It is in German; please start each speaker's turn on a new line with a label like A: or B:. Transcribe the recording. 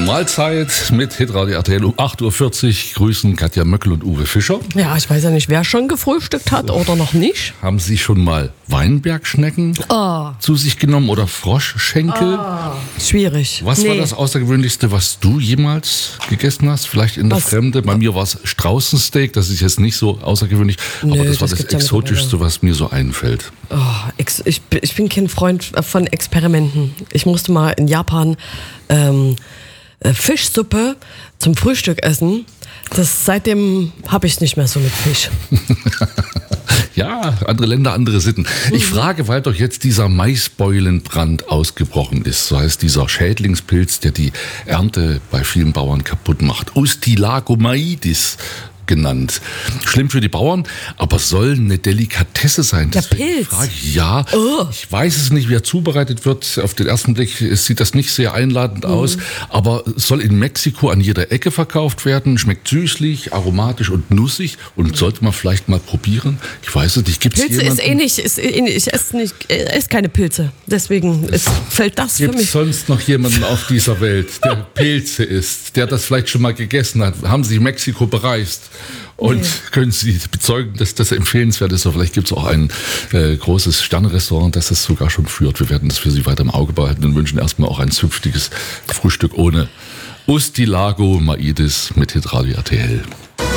A: Mahlzeit mit Hitradio RTL um 8.40 Uhr. Grüßen Katja Möckel und Uwe Fischer.
B: Ja, ich weiß ja nicht, wer schon gefrühstückt hat oder noch nicht.
A: Haben Sie schon mal Weinbergschnecken zu sich genommen oder Froschschenkel?
B: Schwierig.
A: Was war das Außergewöhnlichste, was du jemals gegessen hast? Vielleicht in der Fremde? Bei mir war es Straußensteak, das ist jetzt nicht so außergewöhnlich, aber das war das Exotischste, was mir so einfällt.
B: Ich bin kein Freund von Experimenten. Ich musste mal in Japan Fischsuppe zum Frühstück essen. Seitdem habe ich es nicht mehr so mit Fisch.
A: Ja, andere Länder, andere Sitten. Ich frage, weil doch jetzt dieser Maisbeulenbrand ausgebrochen ist, so heißt dieser Schädlingspilz, der die Ernte bei vielen Bauern kaputt macht. Usthilagomaidis genannt. Schlimm für die Bauern, aber soll eine Delikatesse sein.
B: Der Pilz?
A: Ich weiß es nicht, wie er zubereitet wird. Auf den ersten Blick sieht das nicht sehr einladend aus, aber soll in Mexiko an jeder Ecke verkauft werden, schmeckt süßlich, aromatisch und nussig und sollte man vielleicht mal probieren. Ich weiß es nicht. Gibt's
B: Pilze
A: jemanden?
B: ich esse keine Pilze. Deswegen fällt das für
A: Gibt
B: mich.
A: es sonst noch jemanden auf dieser Welt, der Pilze isst, der das vielleicht schon mal gegessen hat? Haben Sie Mexiko bereist? Und können Sie bezeugen, dass das empfehlenswert ist? Oder vielleicht gibt es auch ein großes Sternrestaurant, das es sogar schon führt. Wir werden das für Sie weiter im Auge behalten und wünschen erstmal auch ein zünftiges Frühstück ohne Usthilagomaidis mit Hitradio RTL.